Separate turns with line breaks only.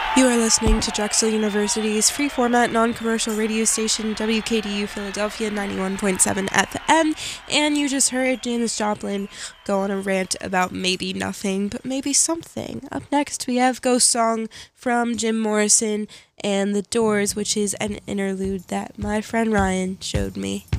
You are listening to Drexel University's free format non-commercial radio station WKDU Philadelphia 91.7 FM, and you just heard Janis Joplin go on a rant about maybe nothing, but maybe something. Up next we have Ghost Song from Jim Morrison and The Doors, which is an interlude that my friend Ryan showed me.